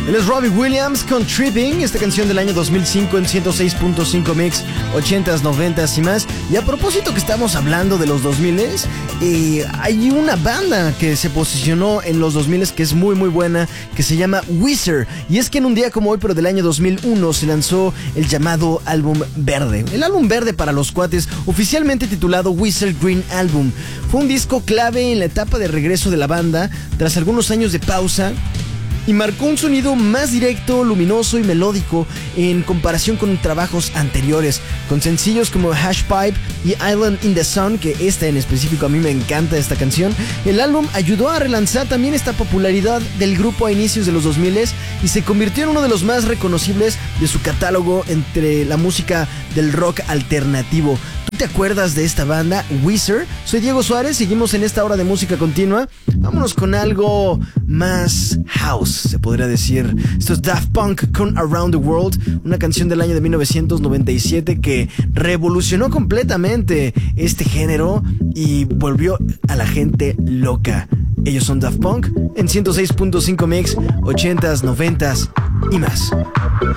Él es Robbie Williams con Tripping, esta canción del año 2005 en 106.5 Mix, 80s, 90s y más. Y a propósito que estamos hablando de los 2000s, hay una banda que se posicionó en los 2000s que es muy muy buena, que se llama Weezer. Y es que en un día como hoy, pero del año 2001, se lanzó el llamado álbum verde. El álbum verde para los cuates, oficialmente titulado Weezer Green Album. Fue un disco clave en la etapa de regreso de la banda, tras algunos años de pausa, y marcó un sonido más directo, luminoso y melódico en comparación con trabajos anteriores, con sencillos como Hash Pipe y Island in the Sun, que esta en específico a mí me encanta esta canción. El álbum ayudó a relanzar también esta popularidad del grupo a inicios de los 2000 y se convirtió en uno de los más reconocibles de su catálogo entre la música del rock alternativo. ¿Tú te acuerdas de esta banda, Weezer? Soy Diego Suárez, seguimos en esta hora de música continua. Vámonos con algo más house, se podría decir. Esto es Daft Punk con Around the World, una canción del año de 1997 que revolucionó completamente este género y volvió a la gente loca. Ellos son Daft Punk en 106.5 Mix, 80s, 90s y más.